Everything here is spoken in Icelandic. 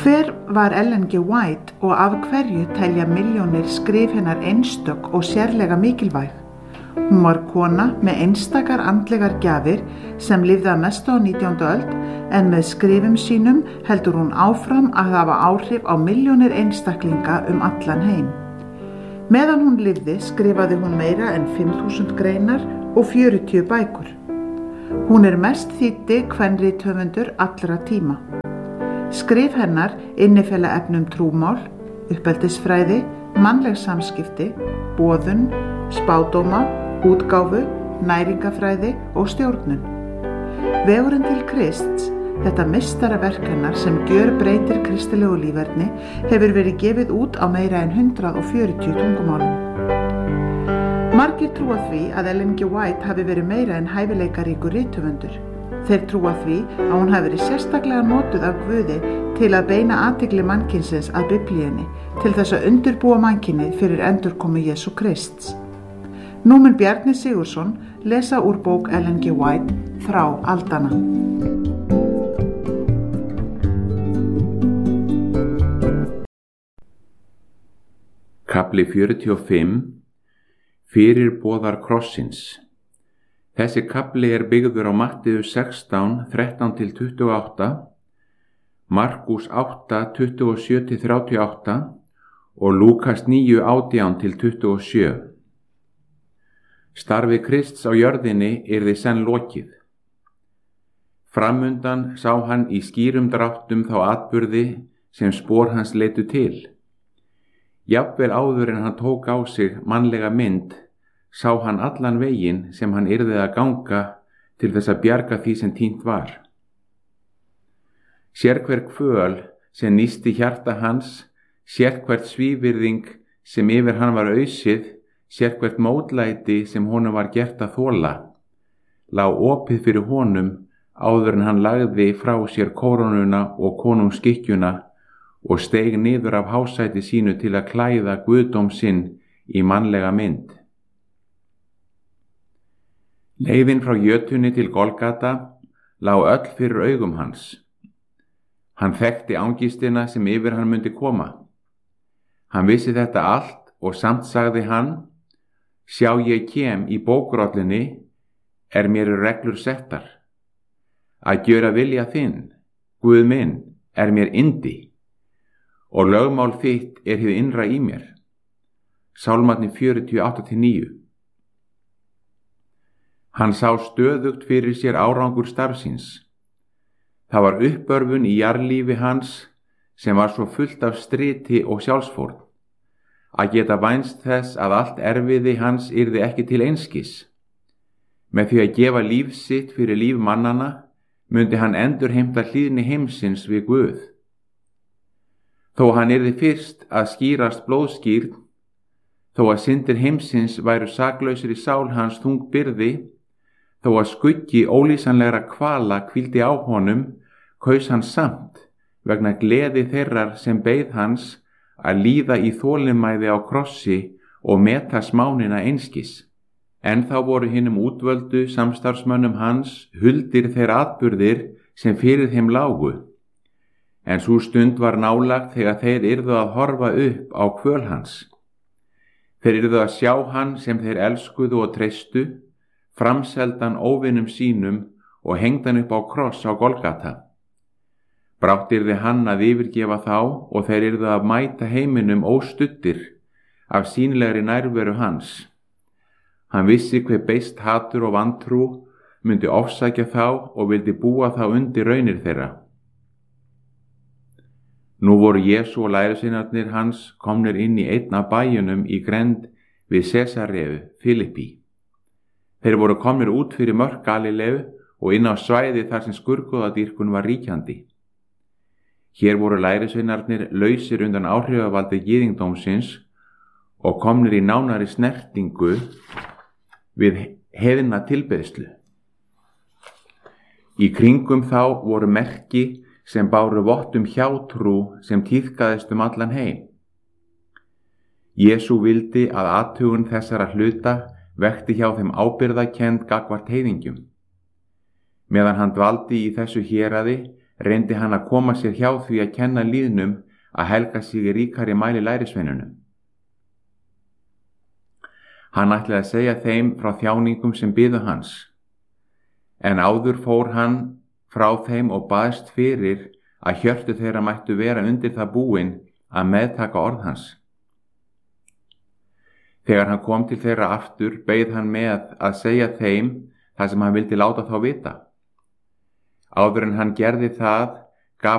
Hver var Ellen G. White og af hverju telja milljónir skrif hennar einstök og sérlega mikilvæg? Hún var kona með einstakar andlegar gjafir sem lifði að mestu á 19. öld en með skrifum sínum heldur hún áfram að hafa áhrif á milljónir einstaklinga allan heim. Meðan hún lifði skrifaði hún meira en 5.000 greinar og 40 bækur. Hún mest þýddi kvenrithöfundur allra tíma. Skrif hennar innifela efnum trúmál, uppeldisfræði, mannleg samskipti, boðun, spádóma, útgáfu, næringafræði og stjórnun. Vegurinn til Krists, þetta meistaraverk hennar sem gjörbreytir kristilegu líferni, hefur verið gefið út á meira en 140 tungumálum. Margir trúa því að Ellen G. White hafi verið meira en hæfileikaríkur rithöfundur. Þeir trúa því að hún hafi verið sérstaklega notuð af Guði til að beina athygli mannkynsins að Biblíunni til þess að undirbúa mannkynið fyrir endurkomu Jesú Krists. Nú mun Bjarni Sigurðsson lesa úr bók Ellen G. White Þrá aldanna. Kafli 45 Fyrirboðar krossins. Þessi kafli byggður á Matteus 16, 13-28, Markús 8, 27-38 og Lúkas 9, 18-27. Starfi Krists á jörðinni yrði senn lokið. Framundan sá hann í skýrum dráttum þá atburði sem spor hans leiddu til. Jafnvel áður en hann tók á sig mannlega mynd, sá hann allan veginn sem hann yrði að ganga til þess að bjarga því sem týnt var. Sérhver kvöl sem nísti hjarta hans, sérhvert svívirðing sem yfir hann var ausið, sérhvert mótlæti sem honum var gert að þola, lá opið fyrir honum áður en hann lagði frá sér kórónuna og konungsskikkjuna og steig niður af hásæti sínu til að klæða guðdóm sinn í mannlega mynd. Leiðin frá jötunni til Golgata lá öll fyrir augum hans. Hann þekkti angistina sem yfir hann myndi koma. Hann vissi þetta allt og samt sagði hann: Sjá, ég kem í bókrollinni, mér reglur settar. Að gjöra vilja þinn, Guð minn, mér yndi, og lögmál þitt hið innra í mér. Sálmarnir 48-9. Hann sá stöðugt fyrir sér árangur starfsins. Það var uppörfun í jarðlífi hans sem var svo fullt af striti og sjálfsfórn, að geta vænst þess að allt erfiði hans yrði ekki til einskis. Með því að gefa líf sitt fyrir líf mannanna, myndi hann endurheimta hlýðni heimsins við Guð. Þó hann yrði fyrst að skýrast blóðskýrn, þó að syndir heimsins væru saklausir í sál hans þung byrði, þó að skuggi ólýsanlegra kvala hvíldi á honum, kaus hann samt, vegna gleði þeirrar sem beið hans, að líða í þolinmæði á krossi og meta smánina einskis. En þá voru hinum útvöldu samstarfsmönnum hans huldir þeir atburðir sem fyrir þeim lágu. En sú stund var nálagt þegar þeir yrðu að horfa upp á kvöl hans. Þeir yrðu að sjá hann sem þeir elskuðu og treystu, framseldan óvinum sínum og hengdan upp á kross á Golgata. Brátt yrði hann að yfirgefa þá og þeir yrðu að mæta heiminum óstuddir af sýnilegri nærveru hans. Hann vissi hve beist hatur og vantrú myndi ofsækja þá og vildi búa þá undir raunir þeirra. Nú voru Jesú og lærisveinarnir hans komnir inn í einn af bæjunum í grennd við Sesareu Filippi. Þeir voru komnir út fyrir mörk Galileu og inn á svæði þar sem skurðgoðadýrkun var ríkjandi. Hér voru lærisveinarnir lausir undan áhrifavaldi gyðingdómsins og komnir í nánari snertingu við heiðna tilbeiðslu. Í kringum þá voru merki sem báru vott hjátrú sem tíðkaðist allan heim. Jesú vildi að athugun þessara hluta vekti hjá þeim ábyrgðarkennd gagnvart heiðingjum. Meðan hann dvaldi í þessu héraði reyndi hann að koma sér hjá því að kenna lýðnum að helga sig í ríkari mæli lærisveinunum. Hann ætlaði að segja þeim frá þjáningum sem biðu hans, en áður fór hann frá þeim og baðst fyrir að hjörtu þeirra mættu vera undir það búin að meðtaka orð hans. Þegar hann kom til þeirra aftur, beið hann með að segja þeim það sem hann vildi láta þá vita. Áður en hann gerði það,